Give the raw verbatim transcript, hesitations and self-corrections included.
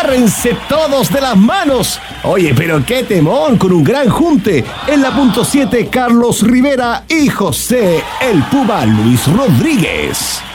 agárrense todos de las manos. Oye, pero qué temón, con un gran junte. En la punto siete, Carlos Rivera y José el Puma Luis Rodríguez.